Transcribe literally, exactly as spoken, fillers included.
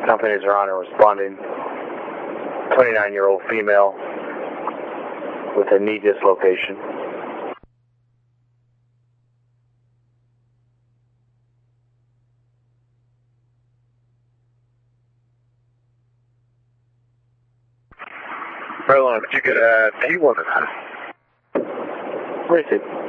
Companies are on and responding. twenty-nine-year-old female with a knee dislocation. Hold on, if you could add T one to that. Receive.